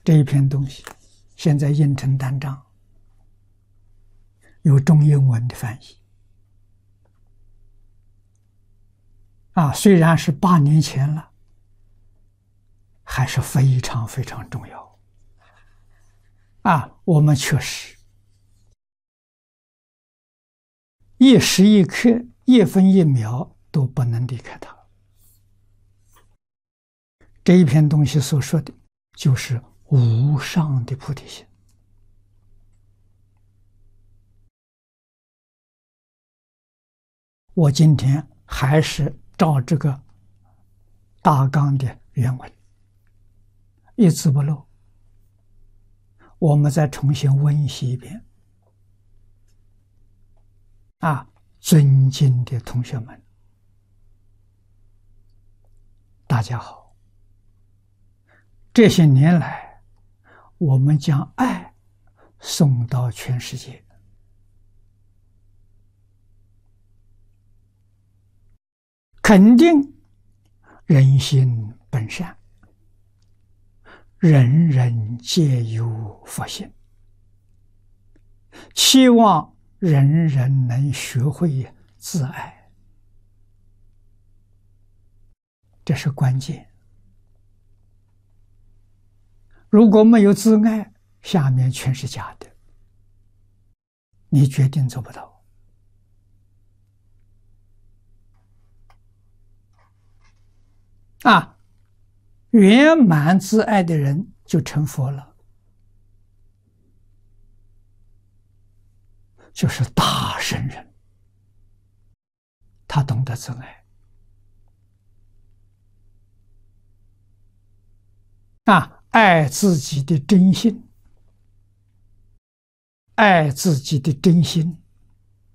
这一篇东西现在印成单张，有中英文的翻译。虽然是8年前了，还是非常非常重要。我们确实一时一刻、一分一秒都不能离开它。这一篇东西所说的，就是无上的菩提心。我今天还是照这个大纲的原文，一字不漏。我们再重新温习一遍。尊敬的同学们，大家好。这些年来，我们将爱送到全世界。肯定人心本善，人人皆有佛性，期望人人能学会自爱，这是关键。如果没有自爱，下面全是假的，你决定做不到。圆满自爱的人就成佛了，就是大圣人，他懂得自爱。爱自己的真性，爱自己的真心，